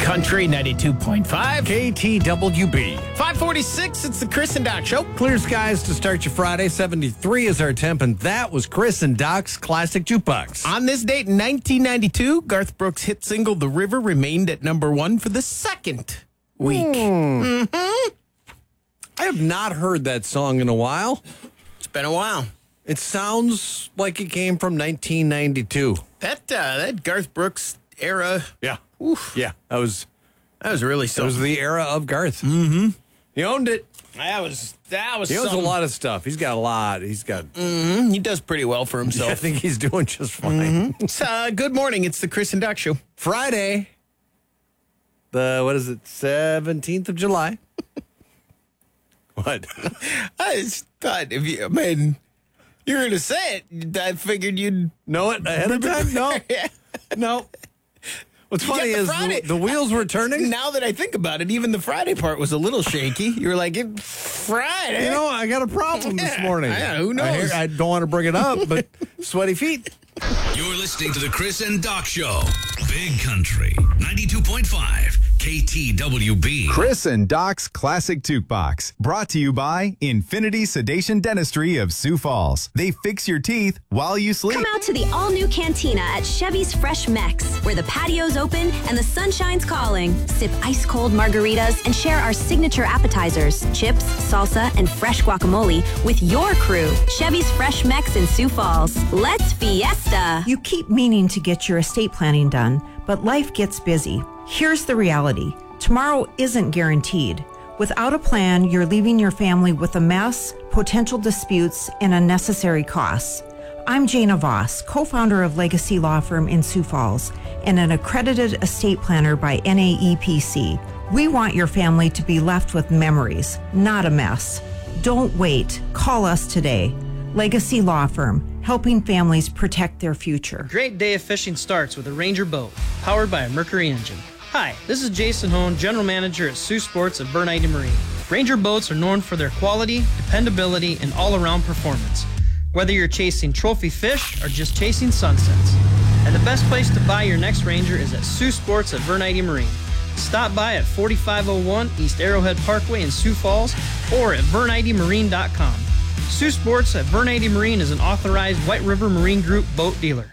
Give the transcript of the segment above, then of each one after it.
Country 92.5. KTWB. 546, it's the Chris and Doc Show. Clear skies to start your Friday. 73 is our temp, and that was Chris and Doc's Classic Jukebox. On this date in 1992, Garth Brooks' hit single The River remained at number one for the second week. I have not heard that song in a while. It's been a while. It sounds like it came from 1992. That Garth Brooks era. Yeah. Oof. Yeah, that was really that was something. the era of Garth. Mm-hmm. He owned it. That was He owns a something. lot of stuff. He's got a lot. He's got. He does pretty well for himself. I think he's doing just fine. Good morning. It's the Chris and Doc Show. Friday, what is it, 17th of July? What? I just thought you were going to say it, I figured you'd Know it ahead of time? No. No. What's funny get the is Friday. the wheels were turning. Now that I think about it, even the Friday part was a little shaky. You were like, Friday. You know, I got a problem this Yeah, morning. yeah, who knows? I don't want to bring it up, but sweaty feet. You're listening to the Chris and Doc Show. Big Country 92.5 KTWB. Chris and Doc's Classic Jukebox. Brought to you by Infinity Sedation Dentistry of Sioux Falls. They fix your teeth while you sleep. Come out to the all-new cantina at Chevy's Fresh Mex, where the patio's open and the sunshine's calling. Sip ice-cold margaritas and share our signature appetizers, chips, salsa, and fresh guacamole with your crew. Chevy's Fresh Mex in Sioux Falls. Let's fiesta! You keep meaning to get your estate planning done, but life gets busy. Here's the reality. Tomorrow isn't guaranteed. Without a plan, you're leaving your family with a mess, potential disputes, and unnecessary costs. I'm Jana Voss, co-founder of Legacy Law Firm in Sioux Falls and an accredited estate planner by NAEPC. We want your family to be left with memories, not a mess. Don't wait. Call us today. Legacy Law Firm, helping families protect their future. Great day of fishing starts with a Ranger boat, powered by a Mercury engine. Hi, this is Jason Hone, General Manager at Sioux Sports at Bernite Marine. Ranger boats are known for their quality, dependability, and all-around performance. Whether you're chasing trophy fish or just chasing sunsets. And the best place to buy your next Ranger is at Sioux Sports at Bernite Marine. Stop by at 4501 East Arrowhead Parkway in Sioux Falls or at bernitemarine.com. Sioux Sports at Bernite Marine is an authorized White River Marine Group boat dealer.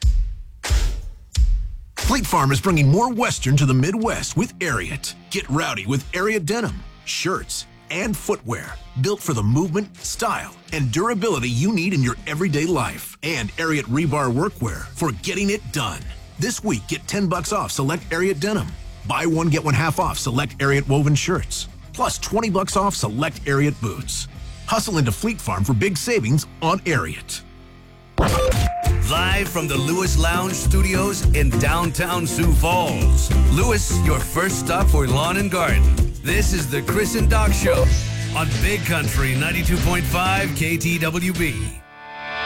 Fleet Farm is bringing more Western to the Midwest with Ariat. Get rowdy with Ariat denim, shirts, and footwear built for the movement, style, and durability you need in your everyday life. And Ariat rebar workwear for getting it done. This week, get $10 off select Ariat denim. Buy one, get one half off select Ariat woven shirts. Plus $20 off select Ariat boots. Hustle into Fleet Farm for big savings on Ariat. Live from the Lewis Lounge Studios in downtown Sioux Falls. Lewis, your first stop for lawn and garden. This is the Chris and Doc Show on Big Country 92.5 KTWB.